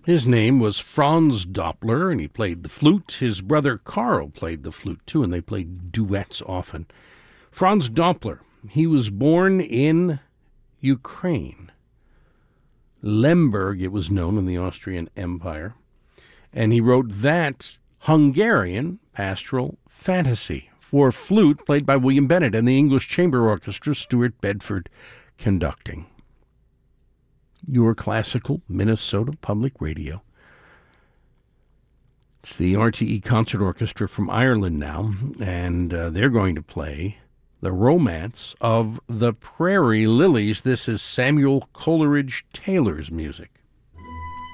His name was Franz Doppler, and he played the flute. His brother Karl played the flute, too, and they played duets often. Franz Doppler, he was born in Ukraine. Lemberg, it was known in the Austrian Empire. And he wrote that Hungarian pastoral fantasy for flute, played by William Bennett, and the English Chamber Orchestra, Stuart Bedford, conducting. Your classical Minnesota Public Radio. It's the RTE Concert Orchestra from Ireland now, and they're going to play The Romance of the Prairie Lilies. This is Samuel Coleridge Taylor's music.